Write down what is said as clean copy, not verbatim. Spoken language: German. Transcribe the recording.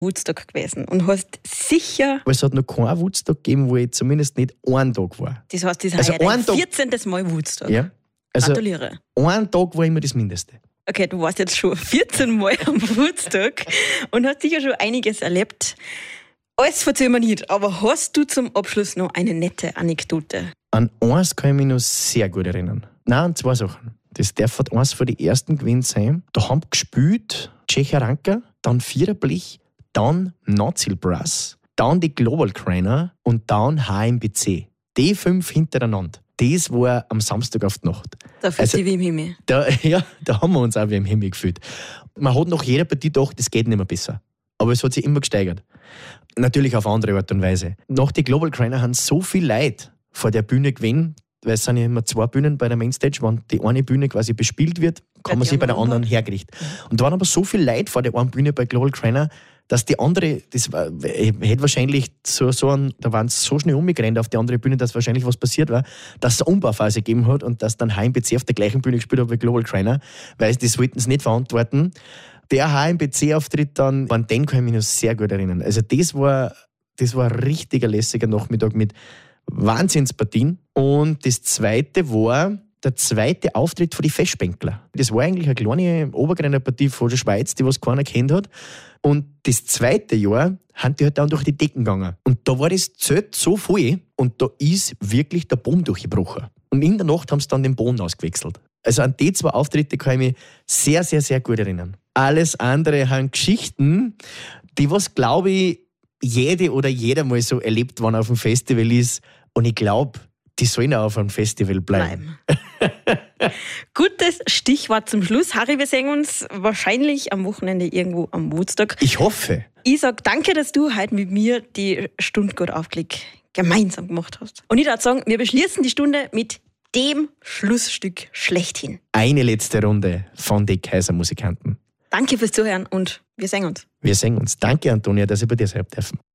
Woodstock gewesen und hast sicher... Aber es hat noch keinen Woodstock gegeben, wo ich zumindest nicht einen Tag war. Das heißt, das ist Also dein einen Tag- 14. Mal Woodstock. Ja. Also Gratuliere. einen Tag war immer das Mindeste. Okay, du warst jetzt schon 14 Mal am Woodstock und hast sicher schon einiges erlebt. Alles erzählen wir nicht, aber hast du zum Abschluss noch eine nette Anekdote? An eins kann ich mich noch sehr gut erinnern. Nein, an zwei Sachen. Das darf eins von den ersten gewesen sein. Da haben gespielt Tschecharanka, dann Viererblech, dann Nazil Brass, dann die Global Craner und dann HMBC. Die 5 hintereinander. Das war am Samstag auf die Nacht. Da fühlt sich wie im Himmel. Da haben wir uns auch wie im Himmel gefühlt. Man hat nach jeder Partie gedacht, das geht nicht mehr besser. Aber es hat sich immer gesteigert. Natürlich auf andere Art und Weise. Nach den Global Craner haben so viel Leute vor der Bühne gewesen, weil es sind ja immer 2 Bühnen bei der Mainstage. Wenn die eine Bühne quasi bespielt wird, kann man sich bei der anderen hergerichten. Und da waren aber so viele Leute vor der einen Bühne bei Global Craner, dass die andere, hätte wahrscheinlich da waren sie so schnell umgerannt auf die andere Bühne, dass wahrscheinlich was passiert war, dass es eine Umbauphase gegeben hat und dass dann HMBC auf der gleichen Bühne gespielt hat wie Global Craner, weil das wollten sie nicht verantworten. Der HMBC-Auftritt dann, an den kann ich mich noch sehr gut erinnern. Also das war ein richtiger lässiger Nachmittag mit Wahnsinnspartien. Und das zweite war der zweite Auftritt von den Festbänkler. Das war eigentlich eine kleine Obergrennerpartie von der Schweiz, die was keiner kennt hat. Und das zweite Jahr haben die halt dann durch die Decken gegangen. Und da war das Zelt so voll und da ist wirklich der Boden durchgebrochen. Und in der Nacht haben sie dann den Boden ausgewechselt. Also an die 2 Auftritte kann ich mich sehr, sehr, sehr gut erinnern. Alles andere haben Geschichten, die was, glaube ich, jede oder jeder mal so erlebt, wenn er auf dem Festival ist. Und ich glaube, die sollen auch auf einem Festival bleiben. Gutes Stichwort zum Schluss. Harry, wir sehen uns wahrscheinlich am Wochenende irgendwo am Woodstock. Ich hoffe. Ich sage danke, dass du heute mit mir die Stundgurt-Aufblick gemeinsam gemacht hast. Und ich würde sagen, wir beschließen die Stunde mit dem Schlussstück schlechthin. Eine letzte Runde von den Kaisermusikanten. Danke fürs Zuhören und wir sehen uns. Wir sehen uns. Danke, Antonia, dass ich bei dir sein dürfen.